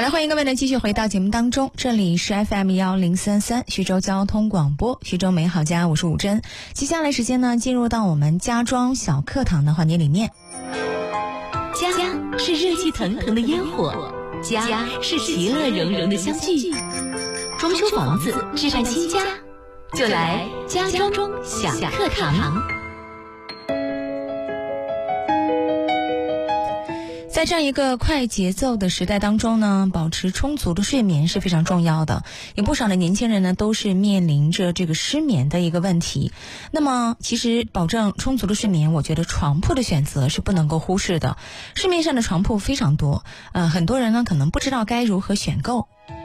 来，欢迎各位呢继续回到节目当中，这里是 FM1033 徐州交通广播，徐州美好家，我是武珍。接下来时间呢，进入到我们家装小课堂的环节里面。 家是热气腾腾的烟火，家是其乐融融的相聚。装修房子，置办新家，就来家装小课堂。 在这样一个快节奏的时代当中呢，保持充足的睡眠是非常重要的。有不少的年轻人呢，都是面临着这个失眠的一个问题。那么，其实保证充足的睡眠，我觉得床铺的选择是不能够忽视的。市面上的床铺非常多，很多人呢可能不知道该如何选购。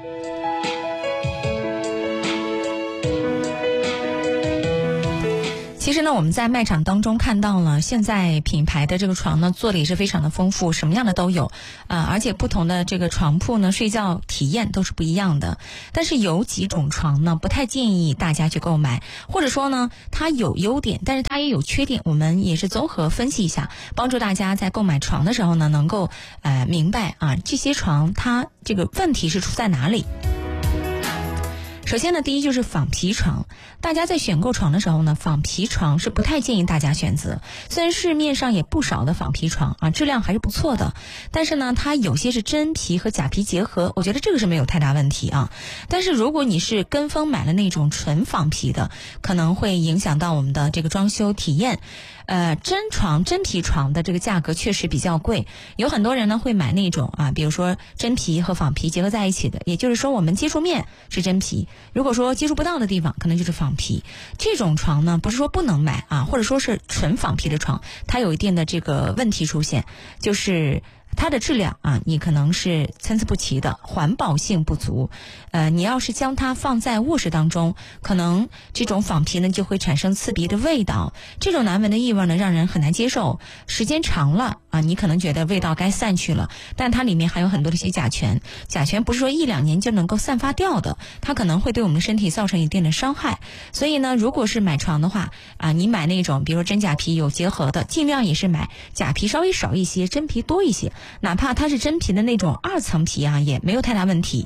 其实呢，我们在卖场当中看到了，现在品牌的这个床呢做的也是非常的丰富，什么样的都有而且不同的这个床铺呢，睡觉体验都是不一样的。但是有几种床呢，不太建议大家去购买，或者说呢，它有优点，但是它也有缺点。我们也是综合分析一下，帮助大家在购买床的时候呢，能够明白这些床它这个问题是出在哪里。首先呢，第一就是仿皮床。大家在选购床的时候呢，仿皮床是不太建议大家选择。虽然市面上也不少的仿皮床质量还是不错的，但是呢，它有些是真皮和假皮结合，我觉得这个是没有太大问题但是如果你是跟风买了那种纯仿皮的，可能会影响到我们的这个装修体验。真皮床的这个价格确实比较贵，有很多人呢会买那种比如说真皮和仿皮结合在一起的，也就是说我们接触面是真皮，如果说接触不到的地方可能就是仿皮。这种床呢不是说不能买或者说是纯仿皮的床，它有一定的这个问题出现，就是它的质量你可能是参差不齐的，环保性不足。你要是将它放在卧室当中，可能这种仿皮呢就会产生刺鼻的味道，这种难闻的异味呢让人很难接受。时间长了你可能觉得味道该散去了，但它里面还有很多的一些甲醛。甲醛不是说1、2年就能够散发掉的，它可能会对我们的身体造成一定的伤害。所以呢，如果是买床的话你买那种比如说真假皮有结合的，尽量也是买假皮稍微少一些，真皮多一些。哪怕它是真皮的那种2层皮也没有太大问题。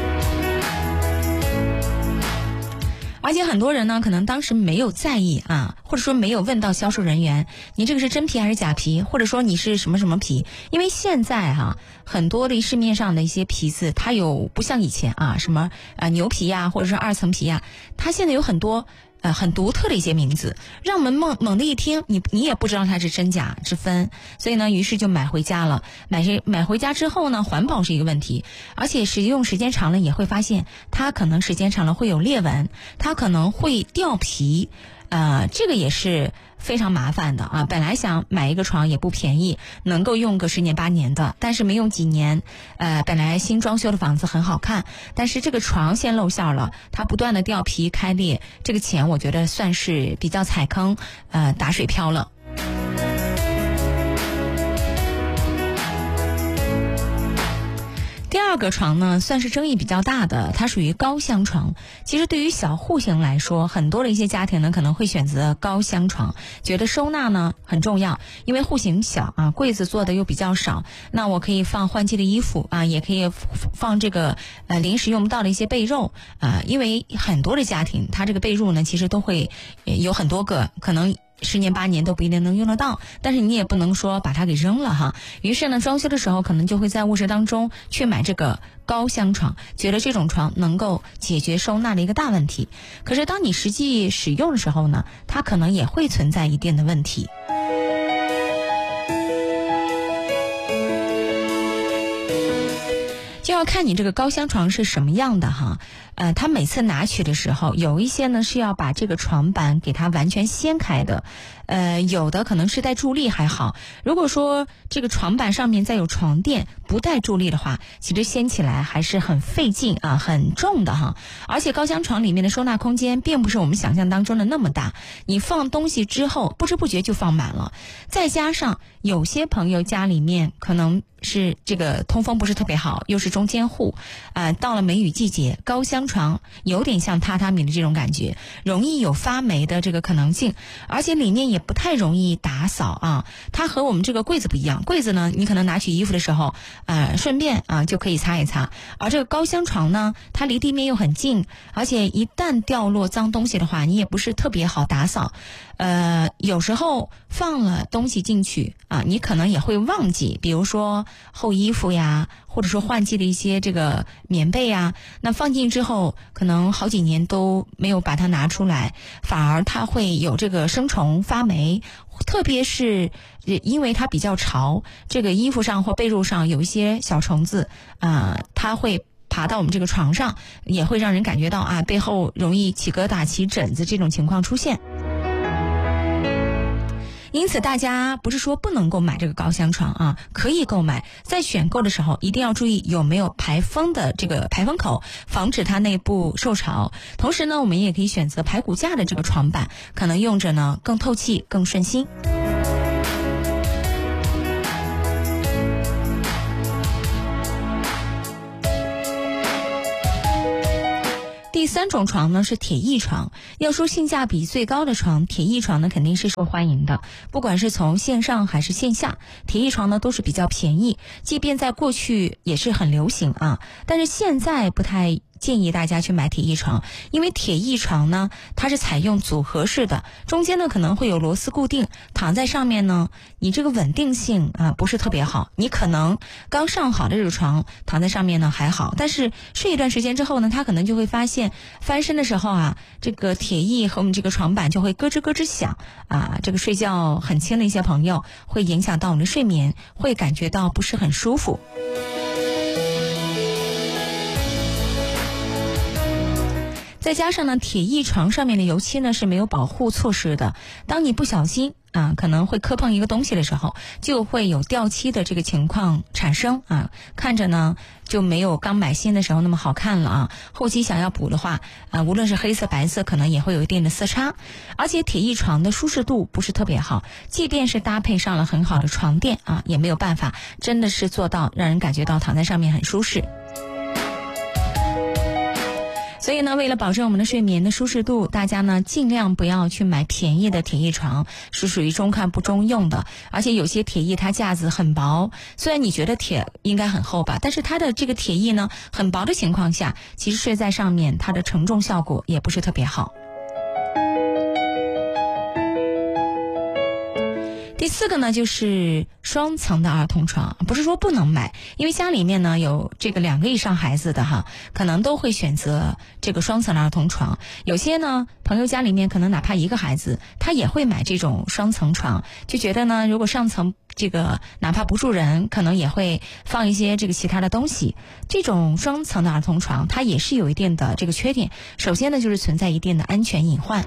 而且很多人呢可能当时没有在意或者说没有问到销售人员你这个是真皮还是假皮，或者说你是什么什么皮。因为现在很多的市面上的一些皮子，它有不像以前什么牛皮或者是2层皮它现在有很多很独特的一些名字，让我们猛地一听你也不知道它是真假之分。所以呢，于是就买回家了。买回家之后呢，环保是一个问题，而且使用时间长了也会发现它可能时间长了会有裂纹，它可能会掉皮这个也是非常麻烦的本来想买一个床也不便宜，能够用个10年8年的，但是没用几年本来新装修的房子很好看，但是这个床先露馅了，它不断的掉皮开裂，这个钱我觉得算是比较踩坑打水漂了。第二个床呢，算是争议比较大的，它属于高箱床。其实对于小户型来说，很多的一些家庭呢可能会选择高箱床，觉得收纳呢很重要，因为户型小柜子做的又比较少，那我可以放换季的衣服也可以放这个临时用不到的一些被褥因为很多的家庭它这个被褥呢其实都会有很多个，可能10年8年都不一定能用得到，但是你也不能说把它给扔了于是呢，装修的时候可能就会在卧室当中去买这个高箱床，觉得这种床能够解决收纳的一个大问题。可是当你实际使用的时候呢，它可能也会存在一定的问题。就要看你这个高箱床是什么样的它每次拿取的时候，有一些呢是要把这个床板给它完全掀开的，有的可能是带助力还好。如果说这个床板上面再有床垫不带助力的话，其实掀起来还是很费劲很重的而且高箱床里面的收纳空间并不是我们想象当中的那么大，你放东西之后不知不觉就放满了，再加上有些朋友家里面可能是这个通风不是特别好，又是中间户，到了梅雨季节，高箱床有点像榻榻米的这种感觉，容易有发霉的这个可能性，而且里面也不太容易打扫啊。它和我们这个柜子不一样，柜子呢，你可能拿取衣服的时候，顺便就可以擦一擦，而这个高箱床呢，它离地面又很近，而且一旦掉落脏东西的话，你也不是特别好打扫。有时候放了东西进去你可能也会忘记，比如说厚衣服呀，或者说换季的一些这个棉被呀，那放进之后可能好几年都没有把它拿出来，反而它会有这个生虫发霉，特别是因为它比较潮，这个衣服上或被褥上有一些小虫子它会爬到我们这个床上，也会让人感觉到背后容易起疙瘩起疹子这种情况出现。因此大家不是说不能购买这个高箱床可以购买，在选购的时候一定要注意有没有排风的这个排风口，防止它内部受潮。同时呢，我们也可以选择排骨架的这个床板，可能用着呢更透气更顺心。第3种床呢是铁艺床。要说性价比最高的床，铁艺床呢肯定是受欢迎的，不管是从线上还是线下，铁艺床呢都是比较便宜，即便在过去也是很流行但是现在不太建议大家去买铁艺床，因为铁艺床呢它是采用组合式的，中间呢可能会有螺丝固定，躺在上面呢你这个稳定性不是特别好，你可能刚上好的这个床躺在上面呢还好，但是睡一段时间之后呢，它可能就会发现翻身的时候这个铁艺和我们这个床板就会咯吱咯吱响这个睡觉很轻的一些朋友会影响到我们的睡眠，会感觉到不是很舒服。再加上呢，铁艺床上面的油漆呢是没有保护措施的，当你不小心可能会磕碰一个东西的时候，就会有掉漆的这个情况产生看着呢就没有刚买新的时候那么好看了后期想要补的话无论是黑色白色可能也会有一定的色差，而且铁艺床的舒适度不是特别好，即便是搭配上了很好的床垫也没有办法真的是做到让人感觉到躺在上面很舒适。所以呢，为了保证我们的睡眠的舒适度，大家呢尽量不要去买便宜的铁艺床，是属于中看不中用的。而且有些铁艺它架子很薄，虽然你觉得铁应该很厚吧，但是它的这个铁艺呢很薄的情况下，其实睡在上面它的承重效果也不是特别好。第4个呢就是双层的儿童床，不是说不能买，因为家里面呢有这个2个以上孩子的可能都会选择这个双层的儿童床。有些呢朋友家里面可能哪怕1个孩子，他也会买这种双层床，就觉得呢如果上层这个哪怕不住人，可能也会放一些这个其他的东西。这种双层的儿童床它也是有一定的这个缺点，首先呢就是存在一定的安全隐患。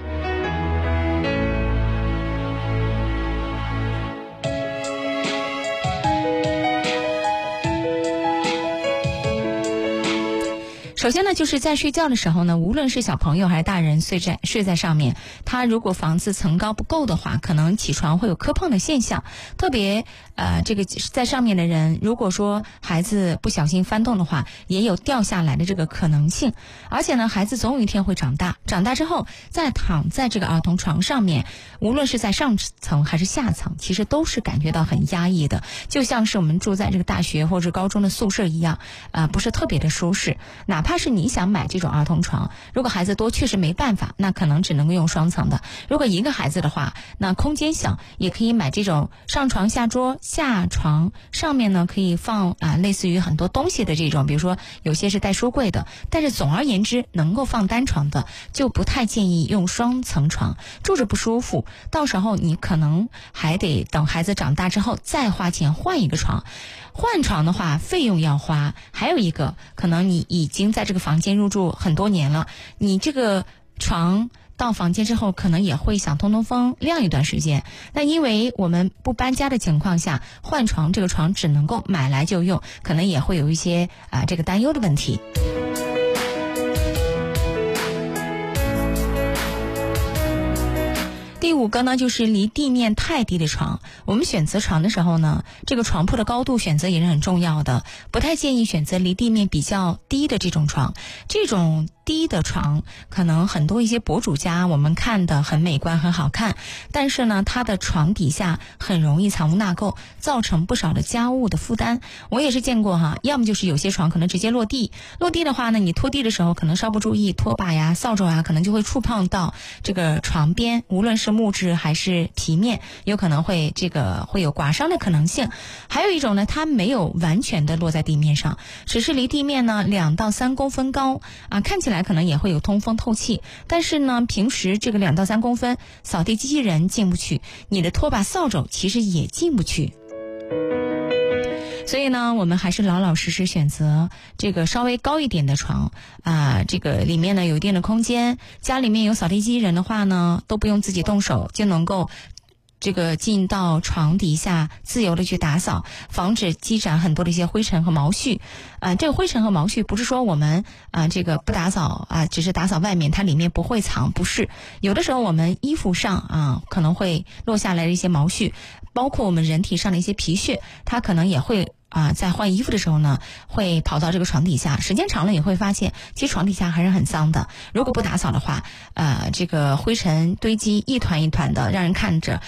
首先呢，就是在睡觉的时候呢，无论是小朋友还是大人睡在上面，他如果房子层高不够的话，可能起床会有磕碰的现象。特别这个在上面的人，如果说孩子不小心翻动的话，也有掉下来的这个可能性。而且呢，孩子总有一天会长大，长大之后再躺在这个儿童床上面，无论是在上层还是下层，其实都是感觉到很压抑的，就像是我们住在这个大学或者高中的宿舍一样，不是特别的舒适。哪怕是你想买这种儿童床，如果孩子多确实没办法，那可能只能够用双层的。如果1个孩子的话，那空间小，也可以买这种上床下桌，下床上面呢可以放类似于很多东西的这种，比如说有些是带书柜的，但是总而言之能够放单床的就不太建议用双层床，住着不舒服，到时候你可能还得等孩子长大之后再花钱换一个床。换床的话费用要花，还有一个可能你已经在这个房间入住很多年了，你这个床到房间之后可能也会想通通风晾一段时间，那因为我们不搬家的情况下，换床这个床只能够买来就用，可能也会有一些这个担忧的问题。 第5个呢，就是离地面太低的床。我们选择床的时候呢，这个床铺的高度选择也是很重要的，不太建议选择离地面比较低的这种床。这种低的床可能很多一些博主家我们看的很美观很好看，但是呢它的床底下很容易藏污纳垢，造成不少的家务的负担。我也是见过哈，要么就是有些床可能直接落地的话呢，你拖地的时候可能稍不注意，拖把呀扫帚啊可能就会触碰到这个床边，无论是木质还是提面，有可能会有刮伤的可能性。还有一种呢，它没有完全的落在地面上，只是离地面呢2到3公分高啊，看起来可能也会有通风透气，但是呢平时这个2到3公分扫地机器人进不去，你的拖把扫帚其实也进不去。所以呢我们还是老老实实选择这个稍微高一点的床啊，这个里面呢有一定的空间，家里面有扫地机器人的话呢都不用自己动手就能够进到床底下自由的去打扫，防止积攒很多的一些灰尘和毛絮。这个灰尘和毛絮不是说我们不打扫只是打扫外面，它里面不会藏，不是。有的时候我们衣服上可能会落下来的一些毛絮，包括我们人体上的一些皮屑，它可能也会在换衣服的时候呢，会跑到这个床底下，时间长了也会发现，其实床底下还是很脏的。如果不打扫的话，这个灰尘堆积一团一团的，让人看着